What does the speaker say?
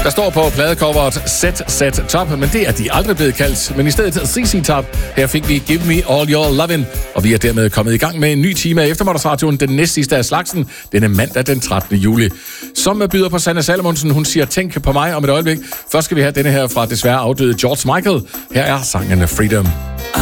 Der står på pladecoveret ZZ Top, men det er de aldrig blevet kaldt. Men i stedet CC Top. Her fik vi Give Me All Your Lovin', og vi er dermed kommet i gang med en ny time af Eftermiddagsradioen, den næstsidste af slagsen, denne mandag den 13. juli. Som byder på Sanne Salomonsen, hun siger tænk på mig om et øjeblik. Først skal vi have denne her fra desværre afdøde George Michael. Her er sangen Freedom. I